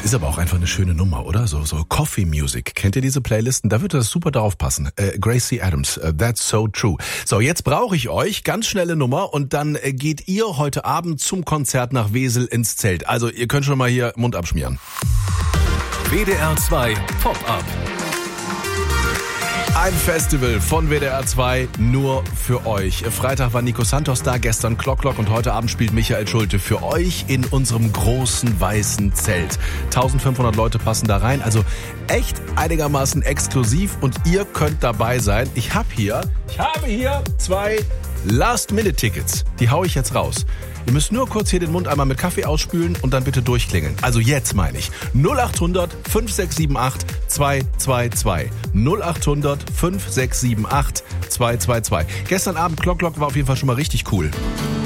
ist aber auch einfach eine schöne Nummer, oder? So Coffee Music. Kennt ihr diese Playlisten? Da würde das super darauf passen. Gracie Adams, That's So True. So, jetzt brauche ich euch. Ganz schnelle Nummer und dann geht ihr heute Abend zum Konzert nach Wesel ins Zelt. Also ihr könnt schon mal hier Mund abschmieren. WDR 2 Pop-Up. Ein Festival von WDR 2 nur für euch. Freitag war Nico Santos da, gestern Clock und heute Abend spielt Michael Schulte für euch in unserem großen weißen Zelt. 1500 Leute passen da rein, also echt einigermaßen exklusiv und ihr könnt dabei sein. Ich habe hier 2 Last-Minute-Tickets. Die hau ich jetzt raus. Ihr müsst nur kurz hier den Mund einmal mit Kaffee ausspülen und dann bitte durchklingeln. Also jetzt meine ich. 0800 5678 222. 0800 5678 222. Gestern Abend Clock war auf jeden Fall schon mal richtig cool.